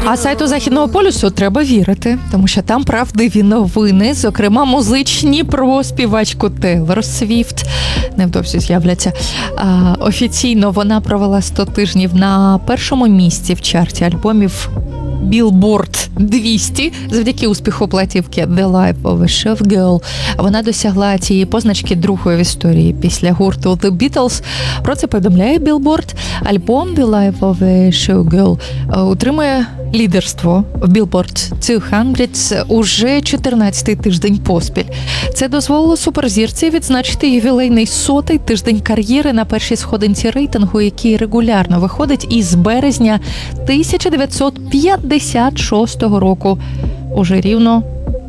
А сайту Західного полюсу треба вірити, тому що там правдиві новини, зокрема музичні про співачку Тейлор Свіфт. Невдовзі з'являться. Офіційно вона провела 100 тижнів на першому місці в чарті альбомів Billboard 200 завдяки успіху платівки The Life of a Showgirl. Вона досягла цієї позначки другої в історії після гурту The Beatles. Про це повідомляє Billboard. Альбом The Life of a Showgirl утримує лідерство в Billboard 200 уже 14-й тиждень поспіль. Це дозволило суперзірці відзначити ювілейний 100-й тиждень кар'єри на першій сходинці рейтингу, який регулярно виходить із березня 1956 року. Уже рівно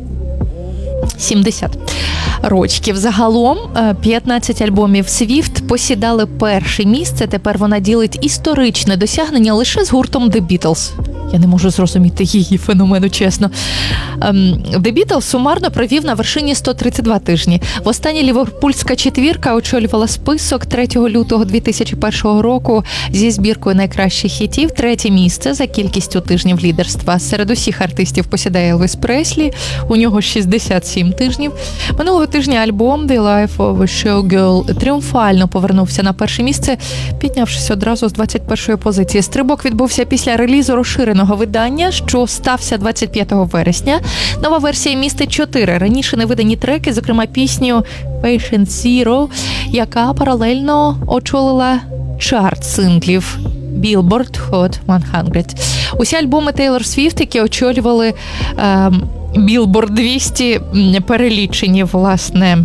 70 рочків. Загалом 15 альбомів Свіфт посідали перше місце. Тепер вона ділить історичне досягнення лише з гуртом The Beatles. Я не можу зрозуміти її феномену, чесно. The Beatles сумарно провів на вершині 132 тижні. Востаннє ліверпульська четвірка очолювала список 3 лютого 2001 року зі збіркою найкращих хітів. Третє місце за кількістю тижнів лідерства. Серед усіх артистів посідає Елвіс Преслі. У нього 67 тижнів. Минулого тижня альбом The Life of a Showgirl тріумфально повернувся на перше місце, піднявшись одразу з 21-ї позиції. Стрибок відбувся після релізу розширеного видання, що стався 25 вересня. Нова версія містить 4 раніше невидані треки, зокрема пісню Patient Zero, яка паралельно очолила чарт синглів Billboard Hot 100. Усі альбоми Тейлор Свіфт, які очолювали Billboard 200, перелічені, власне,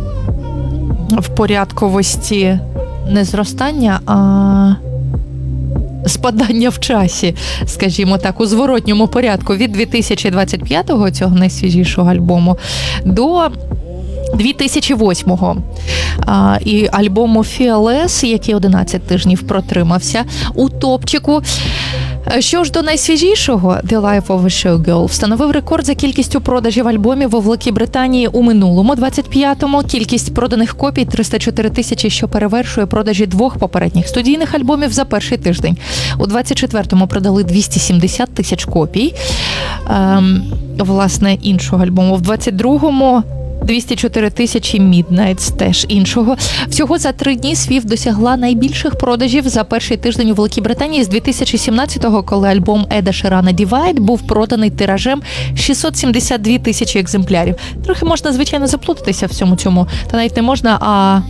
в порядковості не зростання, а спадання в часі, скажімо так, у зворотньому порядку від 2025-го, цього найсвіжішого альбому, до 2008-го. І альбому Fearless, який 11 тижнів протримався у топчику. Що ж до найсвіжішого, The Life of a Showgirl встановив рекорд за кількістю продажів альбомів у Великій Британії у минулому, 25-му. Кількість проданих копій 304 тисячі, що перевершує продажі 2 попередніх студійних альбомів за перший тиждень. У 24-му продали 270 тисяч копій, власне, іншого альбому. В 22-му 204 тисячі Midnights, теж іншого. Всього за 3 дні Свіфт досягла найбільших продажів за перший тиждень у Великій Британії з 2017-го, коли альбом Еда Ширана Divide був проданий тиражем 672 тисячі екземплярів. Трохи можна, звичайно, заплутатися в всьому цьому. Та навіть не можна, а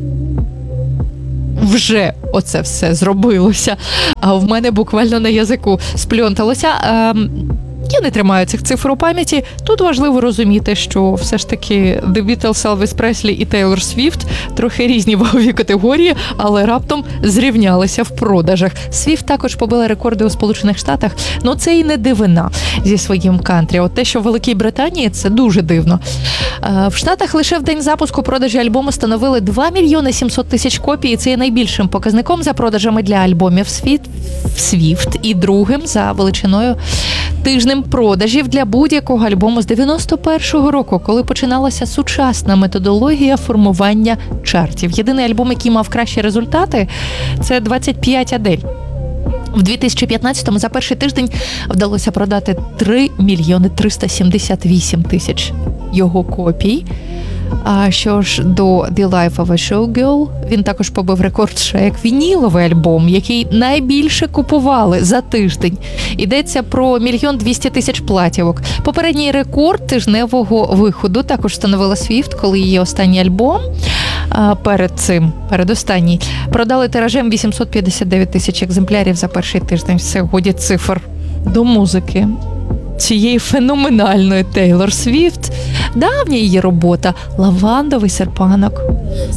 вже оце все зробилося. А в мене буквально на язику спльонталося. Я не тримаю цих цифр у пам'яті. Тут важливо розуміти, що все ж таки The Beatles, Елвіс Преслі і Тейлор Свіфт трохи різні вагові категорії, але раптом зрівнялися в продажах. Свіфт також побила рекорди у Сполучених Штатах. Ну, це і не дивина зі своїм кантрі. От те, що в Великій Британії, це дуже дивно. В Штатах лише в день запуску продажі альбому становили 2 мільйони 700 тисяч копій, і це є найбільшим показником за продажами для альбомів Свіфт і другим за величиною тижнем продажів для будь-якого альбому з 91-го року, коли починалася сучасна методологія формування чартів. Єдиний альбом, який мав кращі результати, це 25 Адель. В 2015-му за перший тиждень вдалося продати 3 мільйони 378 тисяч його копій. А що ж до The Life of a Showgirl, він також побив рекорд ще як вініловий альбом, який найбільше купували за тиждень. Йдеться про 1 200 000 платівок. Попередній рекорд тижневого виходу також встановила Свіфт, коли її останній альбом, передостанній, продали тиражем 859 тисяч екземплярів за перший тиждень. Все, годі цифр до музики цієї феноменальної Тейлор Свіфт. Давня її робота «Лавандовий серпанок».